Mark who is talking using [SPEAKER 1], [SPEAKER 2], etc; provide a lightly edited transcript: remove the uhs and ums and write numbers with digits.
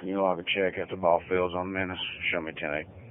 [SPEAKER 1] You like a check at the ball fields on Menace? Show me 10-8.